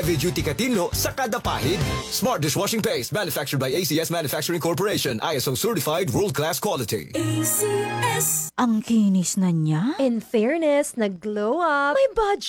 Heavy duty katinlo sa kada pahid. Smart dishwashing paste manufactured by ACS Manufacturing Corporation. ISO certified world-class quality. ACS. Ang kinis na niya. In fairness, nag-glow up. May budget